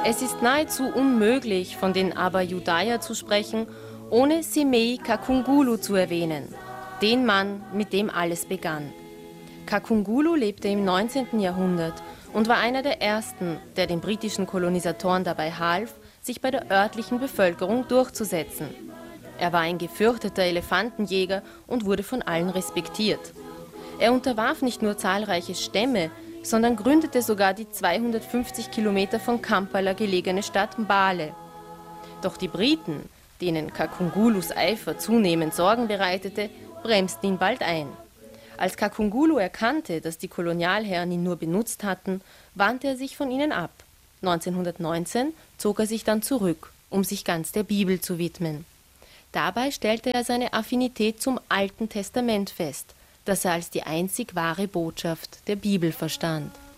Es ist nahezu unmöglich, von den Abba-Judäer zu sprechen, ohne Simei Kakungulu zu erwähnen, den Mann, mit dem alles begann. Kakungulu lebte im 19. Jahrhundert und war einer der ersten, der den britischen Kolonisatoren dabei half, sich bei der örtlichen Bevölkerung durchzusetzen. Er war ein gefürchteter Elefantenjäger und wurde von allen respektiert. Er unterwarf nicht nur zahlreiche Stämme, sondern gründete sogar die 250 Kilometer von Kampala gelegene Stadt Mbale. Doch die Briten, denen Kakungulus Eifer zunehmend Sorgen bereitete, bremsten ihn bald ein. Als Kakungulu erkannte, dass die Kolonialherren ihn nur benutzt hatten, wandte er sich von ihnen ab. 1919 zog er sich dann zurück, um sich ganz der Bibel zu widmen. Dabei stellte er seine Affinität zum Alten Testament fest, das er als die einzig wahre Botschaft der Bibel verstand.